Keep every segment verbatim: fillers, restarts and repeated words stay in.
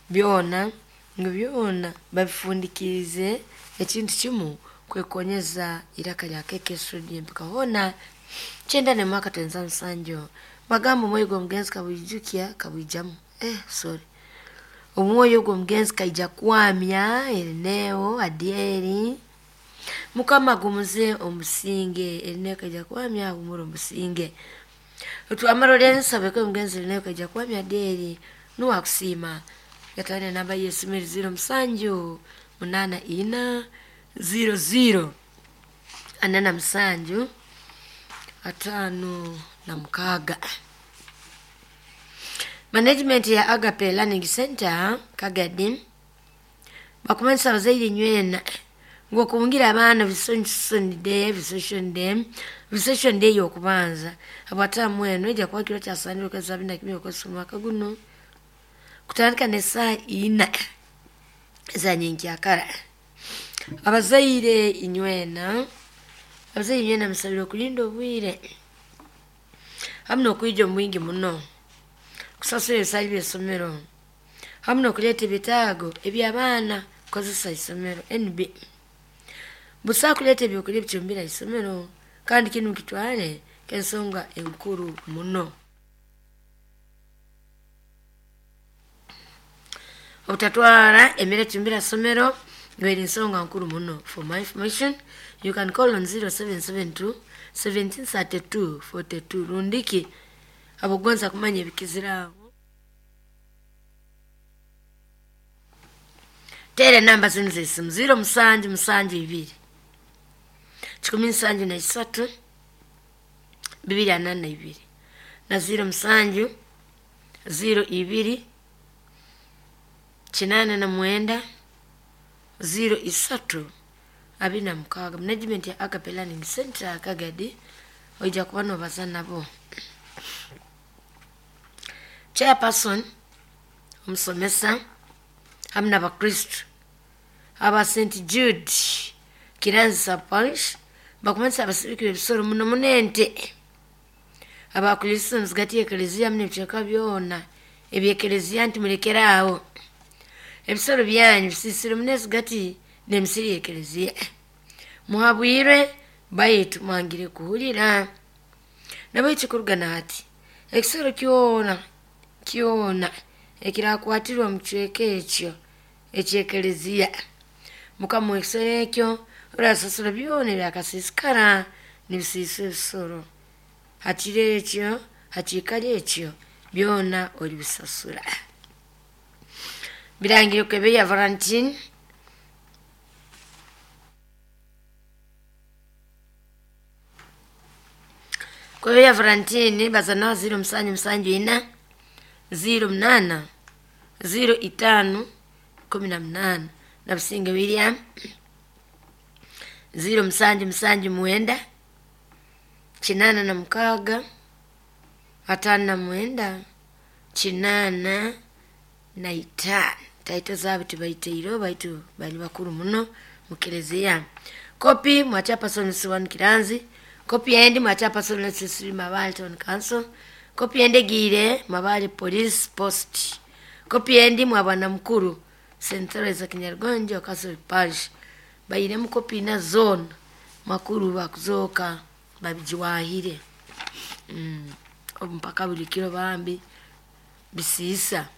byona ngo byona babifundikirize ekintu kimu kwekonyeza iraka lya keke sodium bikahona chenda ne mwaka tenza msanjo magambo mweyo mgenzi kabujukia kabujamu eh sorry omwoyo go mgenzi kaija kwamya eneo adieri mukama gumuze omusinge eneo kaija kwamya umuro omusinge otu amarole nsabeko mgenzi eneo kaija kwamya adieri nuwa kusima yatane namba yesu miri zero msanjo munana ina zero zero anana msanjo atano na mkaga. Management ya Agape Learning Center Kagadi bakumanisa bazaire nywena ngo kumungira abana visonson day visonson day visonson day yokubanza abata mweno ija kwa kilo cha sandiro kazabina kimyo kosoma kaguno kutandika nesa ina za nyingi akara abazaire inywena abazaire nywena msabiro kulindo bwire hamno kuijo mwingi muno kusasura esali by'essomero hamno kuleta ebitaago eby'abaana kozesa isomero N B busa kuleta ebyokulya bichumbira isomero kandi kinu kitwale kensonga enkuru muno otatwara emere chumbira somero ngweri nsonga nkuru muno. For my information you can call on zero seven seven two seventeen thirty-two forty-two rundiki abogonza kumanya bikizira tere namba zinze simu zero msanju msanju ibiri chikumi msanju na isatu bibiri anana ibiri na zero msanju zero ibiri chinana na mwenda zero isatu abina mkaga. Management ya Agape Learning Center Kagadi oija kubano bazana bo chairperson umsomesa hamna ba Kristo aba Saint Jude Kiranza Parish bakumanisa abasibiki ebisoro muno munente aba Kristo mzigati eklezia mne cheka byona ebyekelezia nti mulekeraawo ebisoro byanyu bisisiro mnezi gati nemsiri eklezia muhabwire bayitu mwangire kuhulira nabo ichikurugana ati ekisoro kyona kyona ekirakwatira mchweke ekyo ekyekelezia mukamu ekisoro ekyo urasasura byone byakasisikara nibisiso ebisoro hatire ekyo hatikali ekyo byona oli bisasura birangire kwebe ya Valentine kwebe ya Valentine bazana zero msanju msanju ina zero mnana zero itano kumi na mnana na Businge William zero msanju msanju mwenda chinana na mkaga atana na mwenda chinana na itano taito zabu tubaite iro baitu bali bakuru muno mukelezea kopi mwachapa sonu siwan Kiranzi kopi endi mwachapa sonu sisiri mabali town council kopi ende gire mabali police post kopi endi mwabana mkuru Central za Kinyargonjo Castle Parish bayire mukopi na zone makuru bakuzoka babijiwahire mm mpaka buli kilo bambi bisisa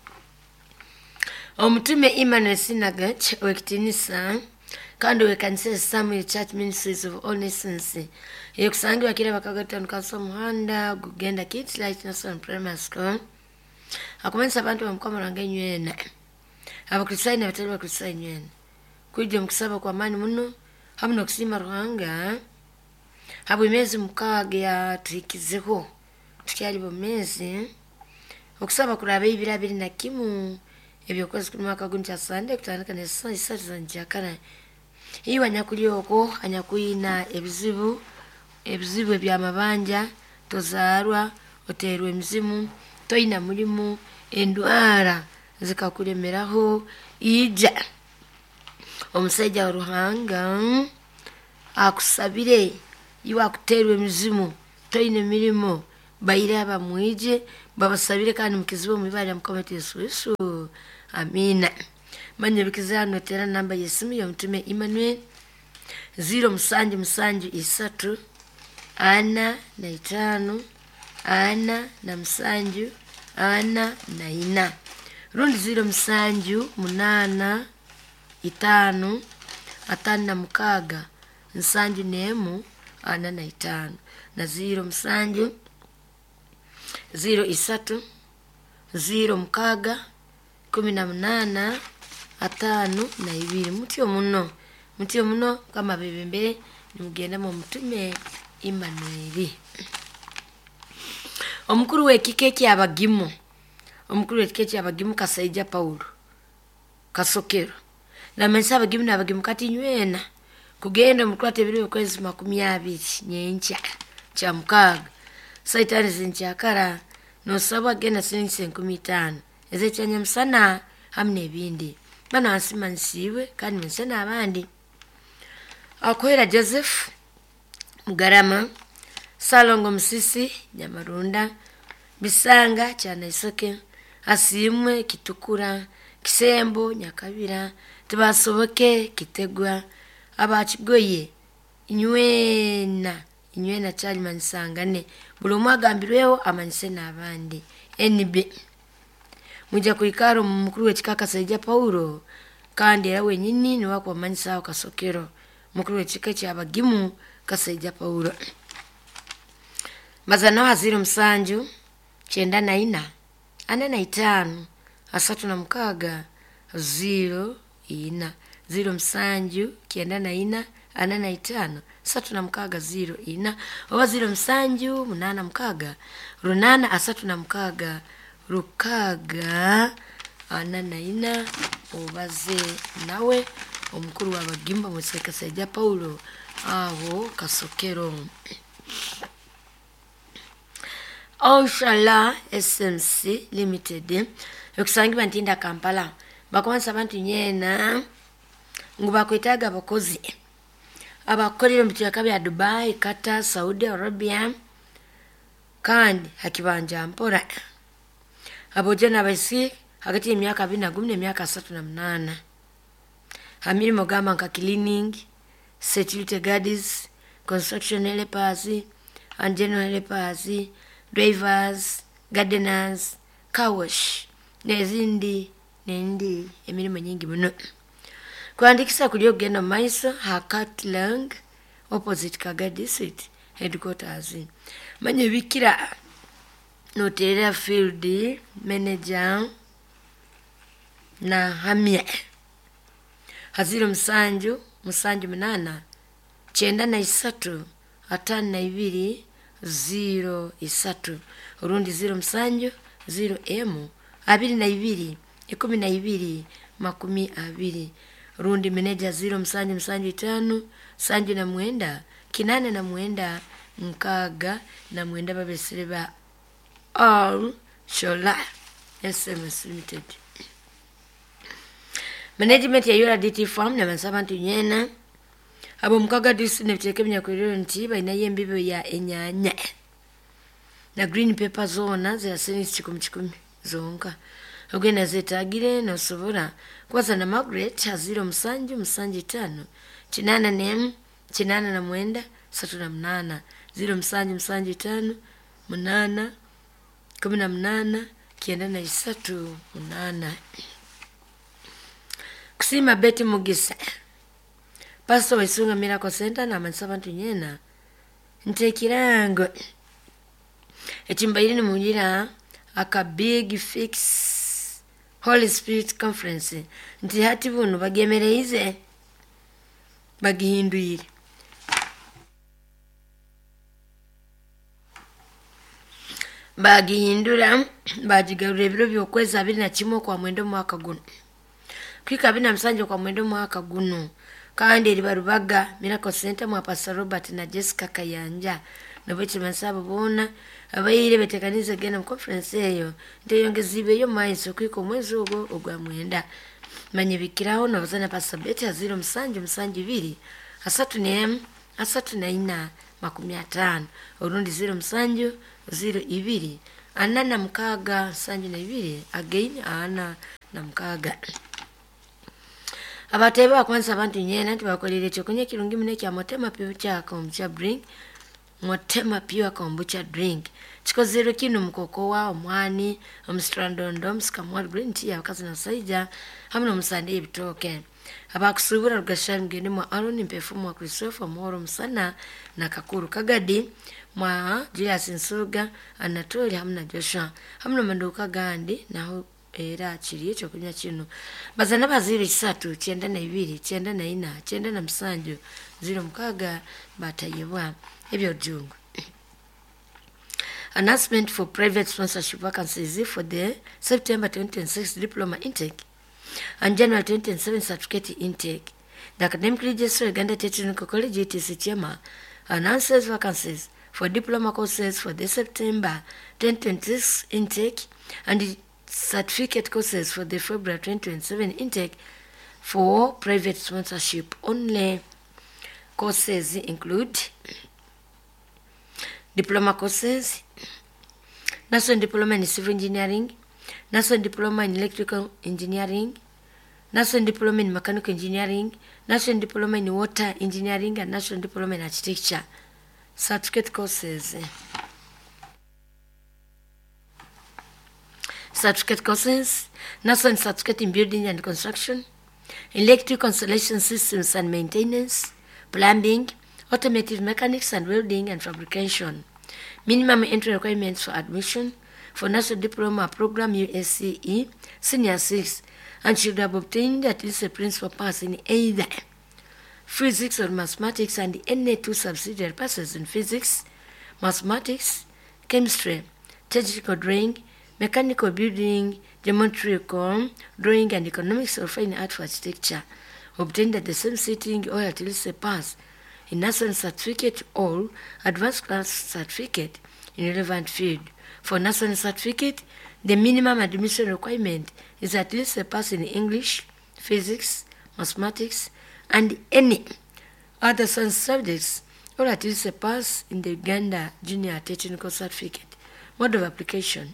omutume Emmanuel Sinagach wekitinisa kandi wekanisa Samuel Church Ministries of All Nations yokusangiwa kile bakagata nkaso muhanda gugenda Kids Light National Primary School akumensa abantu bamukoma rangenywena abakristaini batali bakristaini nywena kujja mukisaba kwa mani muno hamno kusima ruhanga habu imezi mukage ya trikizeho tukyali bo mezi okusaba kulabe ibira biri na kimu ebyo kozi ku mwaka guncha Sunday kutandika ne saa isatu za njakana iyi wanyakulioko anyakuina ebizibu ebizibu ebya mabanja tozarwa oterwe mzimu toina mulimu endwara zikakulemeraho ija omusajja ruhanga akusabire iwa kuterwe mzimu toine milimo bayire abamwije babasabire kandi mukizibo mubali amkomete Yesu Yesu amina. Manye bikizano tera namba yesimu ya mtume Emmanuel zero musanju musanju isatu ana na itano ana na musanju ana na ina rundi zero musanju munana itano atano na mukaga musanju nemu ana na itano na zero musanju zero isatu zero mukaga kumi na munana atano na ibiri. Mutyo muno mutyo muno kama bebembe nimugenda mu mtume Emmanuel. Omukuru w'ekike ky'abagimu omukuru w'ekike ky'abagimu Kasaija Paulo Kasokero namanyi abagimu n'abagimu kati nywena kugenda mu twatebere okwezi makumi abiri nyenkya kya mukaga saitani zinkyakara nosaba genda siningi enkumi itaano ezekyanya musana hamwe ebindi bano asimanisiibwe kandi musana abandi akwera Joseph Mugarama Salongo Musisi Nyamarunda Bisanga Cyana Isoke Asimwe Kitukura Kisembo Nyakabira Tubasoboke Kitegwa abakigoye inywena inywena cyali manisangane buli mwagambirweho amanyise n'abandi N B mujya kuikaro mukuru w'ekika Kasaija Paulo kandi era wenyini ni wako amanyisa Kasokero mukuru w'ekika ky'abagimu Kasaija Paulo. Mazano haziro musanju chenda na ina ana na itano asatu na mukaga zero ina zero musanju kienda na ina ana na itano asatu na mukaga zero ina oba zero musanju munana mukaga runana asatu na mukaga rukaga ana na ina obaze nawe omukuru w'abagimba mu Kasaija Paulo aho Kasokero. Oshala S M C Limited yokusangibwa ntinda Kampala bakomansa abantu nyena ngubakwetaga abakozi abakolera mu bitaka bya Dubai, Qatar, Saudi Arabia kandi hakibanja mpora abojana basi hagati y'emyaka abiri na kumi n'emyaka asatu na munana hamirimo gama nka cleaning, security guards, construction helpers and general helpers, drivers, gardeners, car wash nezindi nendi emirimo nyingi muno. Kuandikisa kuli ogenda maiso Hakatlang opposite Kaga District headquarters. Manye bikira noterera field manager na hamye haziro musanju musanju munana chenda na isatu atano na ibiri zero isatu urundi zero musanju zero M abiri na ibiri ikumi na ibiri makumi abiri rundi manager zero musanju musanju itano sanju na mwenda kinane na mwenda nkaga na mwenda babesereba all shola S M S Limited. Management ya Yura D T Farm na mansabantu nyena abo mukaga disi nebitekebinya kwiriro nti baina yembibo ya enyanya na green paper zona za senisi chikumi chikumi zonka ogena zetagire no sobora kwaza na Margaret haziro musanju musanju tano chinana nem chinana na mwenda satu na mnana zero musanju musanju tano munana kumi na mnana kienda na isatu munana. Kusima Betty Mugisa Pastor Isunga Miracle Center na mansabantu nyena ntekirango echimbairi munjira aka big fix Holy Spirit Conference nti hati buno bagemereize bagihinduire bagihindura bajigarura ebiro byokwezi abiri na kimwe kwa mwendo mwaka guno kwika bina msanje kwa mwendo mwaka guno kandi eri barubaga Miracle Center mwa Pastor Robert na Jessica Kayanja nabwe mansabo bona abayire betekanize gena mu conference eyo ndeyongezibe yo maiso kwiko mwezi ugo ogwa mwenda manye bikiraho nabazana Pastor Betty zero msanje msanje ibiri asatu ne asatu na ina makumi atano urundi zero msanju zero ibiri ana na mukaaga nsanju na ibiri again ana na mukaaga. Abatebe bakwansa abantu nyena nti bakolere ekyokunywa ekirungi muno ekya Motema Pure Kombucha Drink. Motema Pure Kombucha Drink kikozero kino mukokowa omwani omusirandondo omusikamwa green tea abakazi n'abasajja hamwe n'omusande ebitooke. Abakusubira rugasha mgeni mwa Aaron Mpefu mwa Christopher Moro Musana na Kakuru Kagadi mwa Julius Nsuga Anatoli hamwe na Joshua hamwe n'amanduka gandi naho era kiri ekyokunywa kino. Bazana baziro kisatu kyenda na ibiri kyenda na ina kyenda na musanju ziro mukaaga batayebwa ebyo jungu. Announcement for private sponsorship vacancies for the September twenty twenty-six diploma intake and January twenty twenty-seven certificate intake. The Academic Register Uganda Technical College U T C Chema announces vacancies for diploma courses for the September twenty twenty-six intake and the certificate courses for the February twenty twenty-seven intake for private sponsorship only. Courses include diploma courses, National Diploma in Civil Engineering, National Diploma in Electrical Engineering, National Diploma in Mechanical Engineering, National Diploma in Water Engineering, and National Diploma in Architecture. Certificate courses. Certificate courses, National Certificate in Building and Construction, Electrical Installation Systems and Maintenance, Plumbing, Automotive Mechanics and Welding and Fabrication. Minimum entry requirements for admission for National Diploma Program U S C E Senior six and should have obtained at least a principal pass in either physics or mathematics and any two subsidiary passes in physics, mathematics, chemistry, technical drawing, mechanical building, geometrical drawing and economics or fine art for architecture, obtained at the same sitting or at least a pass in national certificate or advanced class certificate in relevant field. For national certificate, the minimum admission requirement is at least a pass in English, physics, mathematics, and any other science subjects, or at least a pass in the Uganda Junior Technical Certificate. Mode of application.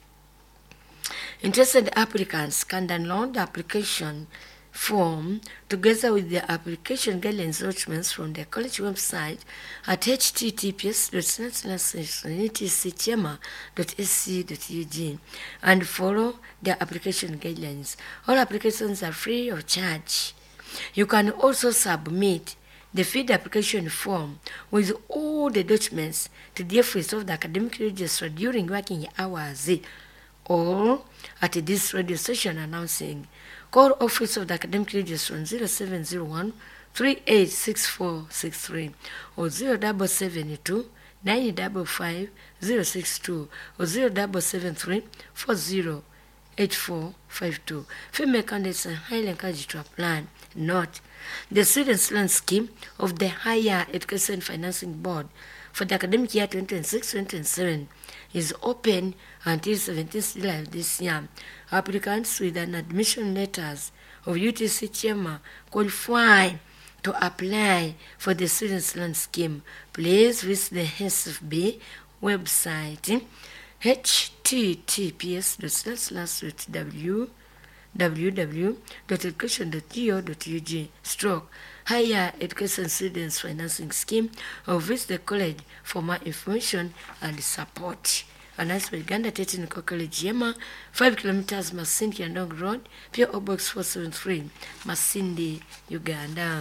Interested applicants can download the application form together with the application guidelines documents from the college website at h t t p s dot u t c chema dot a c dot u g and follow the application guidelines. All applications are free of charge. You can also submit the field application form with all the documents to the office of the academic register during working hours or at this radio station announcing. Call office of the academic register on zero seven zero one three eight six four six three or zero seven seven two nine five five zero six two or zero seven seven three four zero eight four five two. Female candidates are highly encouraged to apply. Note: the Students' Loan Scheme of the Higher Education Financing Board for the academic year twenty twenty-six twenty twenty-seven is open until seventeenth July this year. Applicants with an admission letters of U T C Chema qualify to apply for the Students' Loan Scheme. Please visit the H S F B website h t t p s w w w dot education dot go dot u g stroke Higher Education Students Financing Scheme or visit the college for more information and support. Announced by Uganda Technical College Yema, five kilometers Masindi Andong Road, P O Box four seven three, Masindi, Uganda.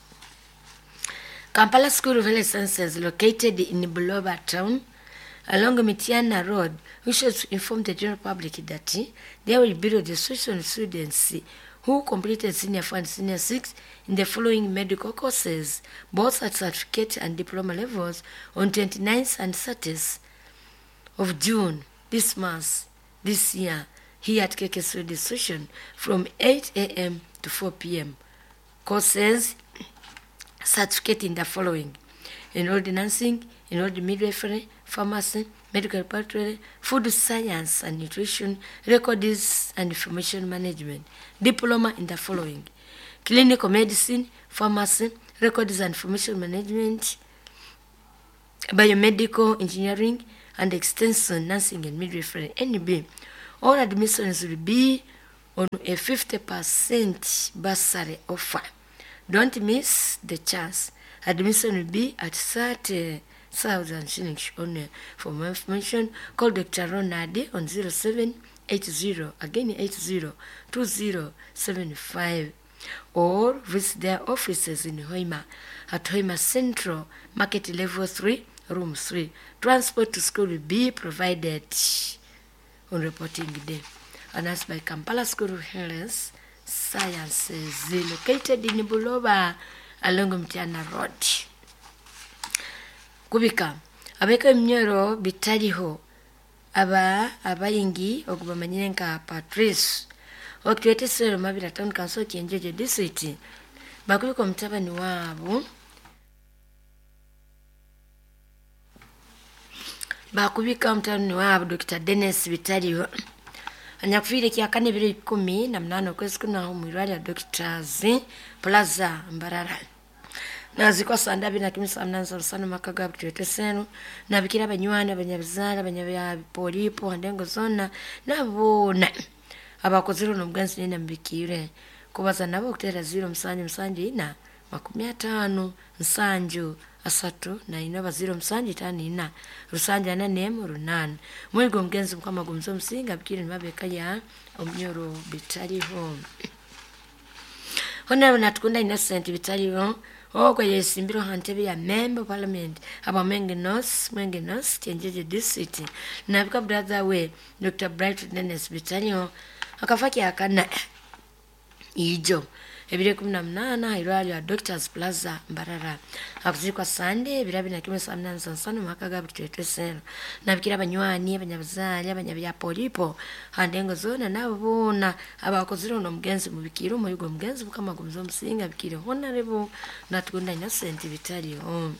Kampala School of Health Sciences, located in Buloba town, along Mitiana Road, wishes to inform the general public that they will be registration students who completed senior four and senior six in the following medical courses, both at certificate and diploma levels, on twenty-ninth and thirtieth of June this month, this year, here at K K S registration from eight a m to four p m Courses certificate in the following: enrolled nursing, enrolled midwifery, pharmacy, medical laboratory, food science and nutrition, records and information management. Diploma in the following: clinical medicine, pharmacy, records and information management, biomedical engineering, and extension nursing and midwifery N B. All admissions will be on a fifty percent bursary offer. Don't miss the chance. Admission will be at thirty thousand shillings only. For more information, call Doctor Ronald on zero seven eight zero, again eight zero, two zero seven five, or visit their offices in Hoima at Hoima Central, Market Level three, Room three. Transport to school will be provided on reporting day. Announced by Kampala School of Health Sciences, located in Buloba along Mtiana Road. Kubika abeka mnyoro bitaliho aba abayingi okubamanyire nka Patrice okwete sero mabira town council kyenjeje district bakubika omutabani waabo bakubika omutabani waabo Doctor Dennis Bitaliho anyakufire kyakane biro ikumi na mnano kwezi kuna ho mwirali ya Doctors Plaza Mbarara nazikwa sandabi na kimisa mnanza sana makaga bitwete seno nabikira abanywani abanyabizala abanyabya polipo handengo zona nabona abakozero n'omuganzi nina mbikire kubaza nabo kutera zero msanje msanje ina makumi atano nsanju asatu na ina baziro msanje tani ina rusanje ana nemu runana mwego mgenzi mukama gumzo msinga bikire nibabeka ya omnyoro Bitaliho hona natukunda Innocent Bitaliho okwe yesimbiro hantebe ya member parliament aba Mwenge North Mwenge North kyenjeje district nabika brother we Doctor Bright Dennis Bitaliho akafaki akana ijo ebire kumi na munana irwali ya Doctors Plaza Mbarara akuzikwa Sunday birabi na kimwe samna sansano makaga bitwetwe seno nabikira abanywani abanyabazali abanyabya polipo handengo zona nabona abakoziro no mugenzi mubikiro mu yugo mugenzi bukama gumzo msinga bikire honorable natukunda Innocent Bitaliho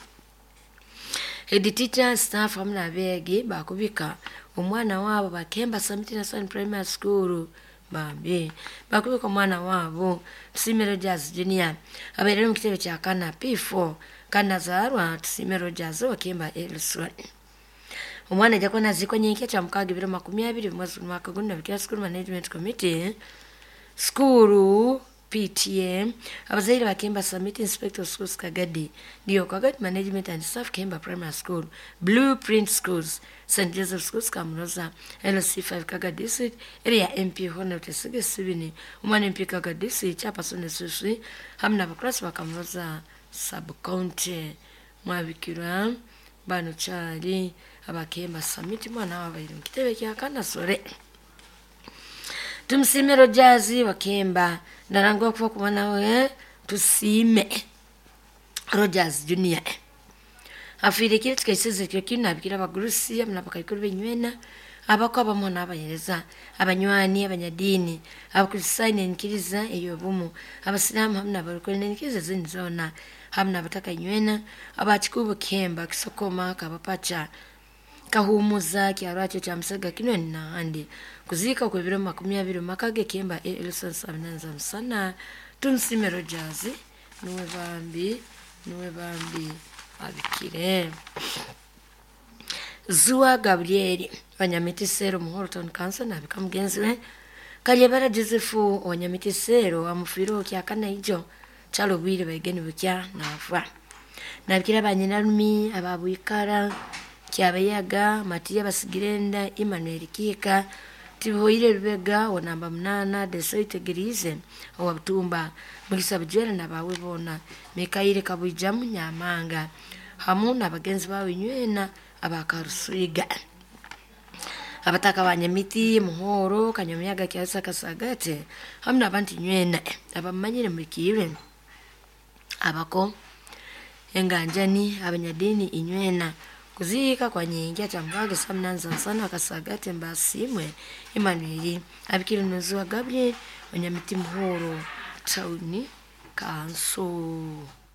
Head teacher staff amna bege bakubika omwana wabo bakemba Summit National Primary School bambi bakubika omwana wabo Tusimiro Jazz Junior aberere mu kitebe kya kana P four kana zarwa Tusimiro Jazz wakemba Elswan omwana jakona ziko nyinki kya mukaga biro makumi abiri mwezi mwaka gunda bikira school management committee school P T M abazaire bakemba Summit Inspector Schools Kagadi ndiyo Kagadi Management and Staff Kemba Primary School Blueprint Schools Saint Joseph Schools Kamunoza L C five Kagadi District area M P Hono Tesige Sibini umwana M P Kagadi District chapasone sushi hamna bakrasi bakamunoza sub county mwabikira bano chali abakemba Summit mwana wabaire mkitebe kya kana sore Tumsimiro Jazi wakemba narangwa kufa kumana we Tusime Rogers Junior afire kile tukayiseze kyo kina bikira bagurusi amna bakayikuru benywena abako abamona abayereza abanywani abanyadini abakusaine nkiriza eyo bumu abasilamu hamna barukone nkiriza zinzona hamna bataka nywena abachikubu kemba kisokoma kabapacha kahumuza kyarwacho cha msaga kino na handi kuzika kwa biro makumi abiri makage kemba Elson Sabinanza msana Tunsime Rogers nuwe bambi nuwe bambi abikire Zua Gabriel Wanyamitisero Muhorton Council na bikamugenzi we Kalyebara Josefu Wanyamitisero amufiro kya kana ijo chalo bwire bageni bukya nafa nabikira banyinalumi ababwikara kyabayaga Matiya Basigirenda Emmanuel Kika tiboire rubega wanamba munana Desoite Girize owabutumba mugisa bujera nabawe bona Mikaire Kabujamu Nyamanga hamuna abagenzi bawe nywena abakarusiga abataka banyamiti Muhoro Kanyamyaga Kyasa Kasagate hamuna abantu nywena abamanyire mukire abako enganjani abanyadini inywena kuzika kwa nyingia chambaga samnanza sana Kasagate Mbasimwe Emmanuel abikira Nozua Gabriel Wanyamiti Muhoro Tauni Kanso.